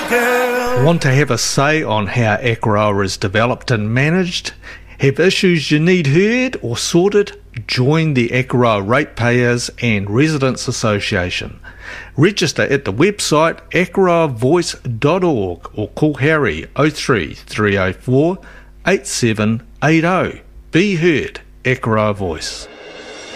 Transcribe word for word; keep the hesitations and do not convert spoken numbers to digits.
girl. Want to have a say on how Akaroa is developed and managed? Have issues you need heard or sorted? Join the Akaroa Ratepayers and Residents Association. Register at the website akaroa voice dot org or call Harry oh three three oh four eight seven eight oh. Be heard, Akaroa Voice.